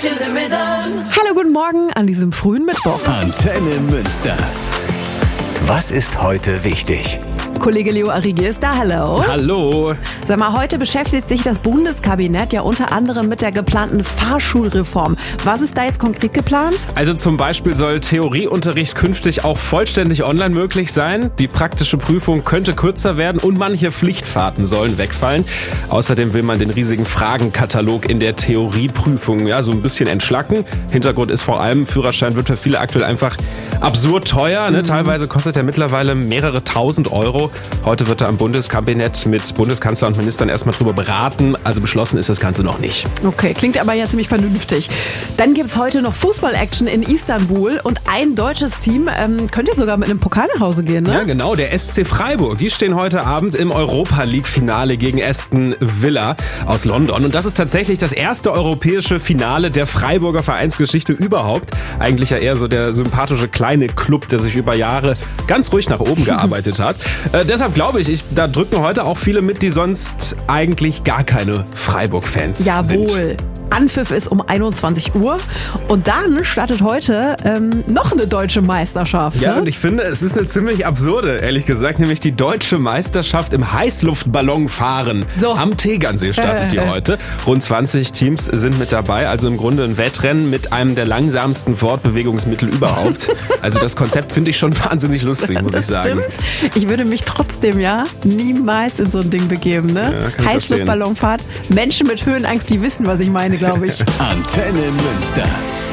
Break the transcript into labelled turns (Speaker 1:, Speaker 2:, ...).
Speaker 1: to the rhythm.
Speaker 2: Hallo, guten Morgen an diesem frühen Mittwoch.
Speaker 3: Antenne Münster. Was ist heute wichtig?
Speaker 2: Kollege Leo Arrighi ist da, hallo.
Speaker 4: Hallo.
Speaker 2: Sag mal, heute beschäftigt sich das Bundeskabinett ja unter anderem mit der geplanten Fahrschulreform. Was ist da jetzt konkret geplant?
Speaker 4: Also zum Beispiel soll Theorieunterricht künftig auch vollständig online möglich sein. Die praktische Prüfung könnte kürzer werden und manche Pflichtfahrten sollen wegfallen. Außerdem will man den riesigen Fragenkatalog in der Theorieprüfung so ein bisschen entschlacken. Hintergrund ist vor allem, Führerschein wird für viele aktuell einfach absurd teuer. Ne? Teilweise kostet er mittlerweile mehrere tausend Euro. Heute wird er am Bundeskabinett mit Bundeskanzler und Ministern erstmal drüber beraten. Also beschlossen ist das Ganze noch nicht.
Speaker 2: Okay, klingt aber ja ziemlich vernünftig. Dann gibt es heute noch Fußball-Action in Istanbul und ein deutsches Team könnte sogar mit einem Pokal nach Hause gehen, ne?
Speaker 4: Ja, genau, der SC Freiburg. Die stehen heute Abend im Europa-League-Finale gegen Aston Villa aus London. Und das ist tatsächlich das erste europäische Finale der Freiburger Vereinsgeschichte überhaupt. Eigentlich ja eher so der sympathische kleine Club, der sich über Jahre ganz ruhig nach oben gearbeitet hat. Deshalb glaube ich, da drücken heute auch viele mit, die sonst eigentlich gar keine Freiburg-Fans sind.
Speaker 2: Jawohl. Anpfiff ist um 21 Uhr und dann startet heute noch eine deutsche Meisterschaft.
Speaker 4: Ja,
Speaker 2: ne?
Speaker 4: und ich finde, es ist eine ziemlich absurde, ehrlich gesagt, nämlich die deutsche Meisterschaft im Heißluftballonfahren.
Speaker 2: So.
Speaker 4: Am Tegernsee startet die heute. Rund 20 Teams sind mit dabei, also im Grunde ein Wettrennen mit einem der langsamsten Fortbewegungsmittel überhaupt. Also das Konzept finde ich schon wahnsinnig lustig, muss ich sagen.
Speaker 2: Stimmt. Ich würde mich trotzdem niemals in so ein Ding begeben. Ne?
Speaker 4: Ja, kann ich
Speaker 2: Heißluftballonfahrt. Menschen mit Höhenangst, die wissen, was ich meine, glaube ich.
Speaker 3: Antenne Münster.